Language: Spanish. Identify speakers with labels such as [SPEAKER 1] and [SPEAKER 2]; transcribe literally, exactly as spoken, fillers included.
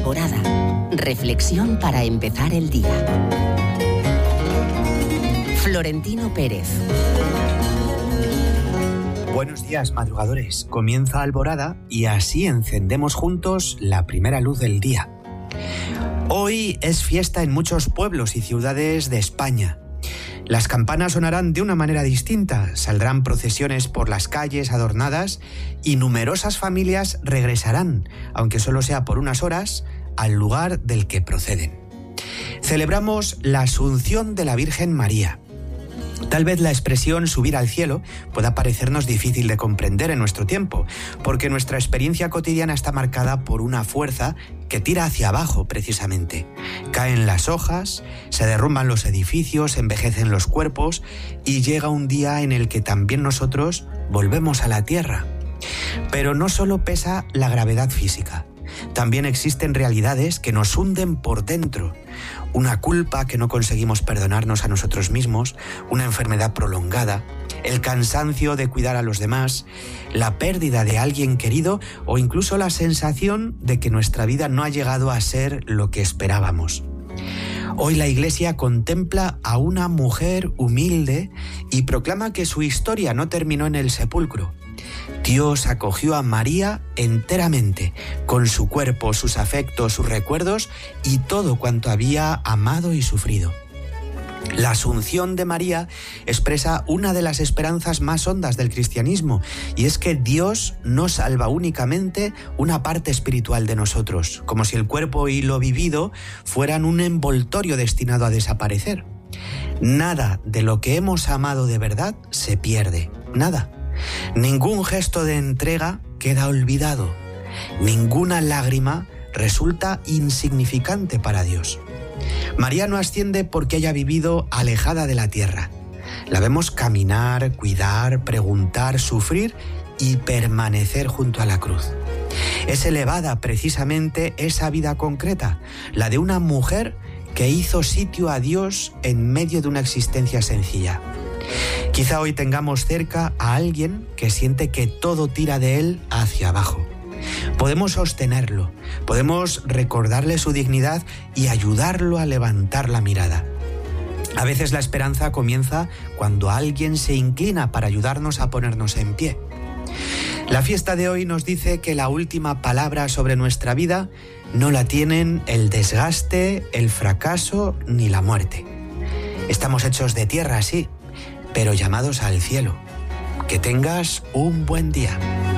[SPEAKER 1] Alborada. Reflexión para empezar el día. Florentino Pérez.
[SPEAKER 2] Buenos días, madrugadores. Comienza Alborada y así encendemos juntos la primera luz del día. Hoy es fiesta en muchos pueblos y ciudades de España. Las campanas sonarán de una manera distinta, saldrán procesiones por las calles adornadas y numerosas familias regresarán, aunque solo sea por unas horas, al lugar del que proceden. Celebramos la Asunción de la Virgen María. Tal vez la expresión subir al cielo pueda parecernos difícil de comprender en nuestro tiempo, porque nuestra experiencia cotidiana está marcada por una fuerza que tira hacia abajo precisamente. Caen las hojas, se derrumban los edificios, envejecen los cuerpos y llega un día en el que también nosotros volvemos a la tierra. Pero no solo pesa la gravedad física. También existen realidades que nos hunden por dentro. Una culpa que no conseguimos perdonarnos a nosotros mismos, una enfermedad prolongada, el cansancio de cuidar a los demás, la pérdida de alguien querido o incluso la sensación de que nuestra vida no ha llegado a ser lo que esperábamos. Hoy la Iglesia contempla a una mujer humilde y proclama que su historia no terminó en el sepulcro. Dios acogió a María enteramente, con su cuerpo, sus afectos, sus recuerdos y todo cuanto había amado y sufrido. La Asunción de María expresa una de las esperanzas más hondas del cristianismo, y es que Dios no salva únicamente una parte espiritual de nosotros, como si el cuerpo y lo vivido fueran un envoltorio destinado a desaparecer. Nada de lo que hemos amado de verdad se pierde, nada. Ningún gesto de entrega queda olvidado. Ninguna lágrima resulta insignificante para Dios. María no asciende porque haya vivido alejada de la tierra. La vemos caminar, cuidar, preguntar, sufrir y permanecer junto a la cruz. Es elevada precisamente esa vida concreta, la de una mujer que hizo sitio a Dios en medio de una existencia sencilla. Quizá hoy tengamos cerca a alguien que siente que todo tira de él hacia abajo. Podemos sostenerlo, podemos recordarle su dignidad y ayudarlo a levantar la mirada. A veces la esperanza comienza cuando alguien se inclina para ayudarnos a ponernos en pie. La fiesta de hoy nos dice que la última palabra sobre nuestra vida no la tienen el desgaste, el fracaso ni la muerte. Estamos hechos de tierra, sí, pero llamados al cielo. Que tengas un buen día.